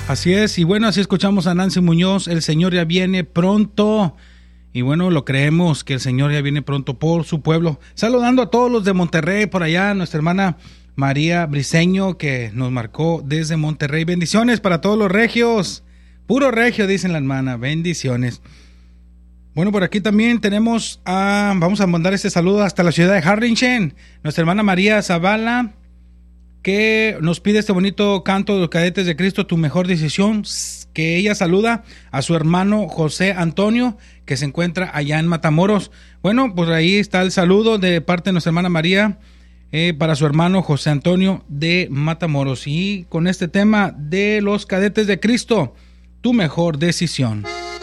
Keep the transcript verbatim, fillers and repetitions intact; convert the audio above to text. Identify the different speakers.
Speaker 1: Así es, y bueno, así escuchamos a Nancy Muñoz, el Señor ya viene pronto, y bueno, lo creemos que el Señor ya viene pronto por su pueblo. Saludando a todos los de Monterrey, por allá, nuestra hermana María Briceño, que nos marcó desde Monterrey. Bendiciones para todos los regios, puro regio, dicen la hermana, bendiciones. Bueno, por aquí también tenemos a, vamos a mandar este saludo hasta la ciudad de Harlingen, nuestra hermana María Zavala, que nos pide este bonito canto de los Cadetes de Cristo, Tu Mejor Decisión, que ella saluda a su hermano José Antonio, que se encuentra allá en Matamoros. Bueno, pues ahí está el saludo de parte de nuestra hermana María eh, para su hermano José Antonio de Matamoros. Y con este tema de los Cadetes de Cristo, Tu Mejor Decisión.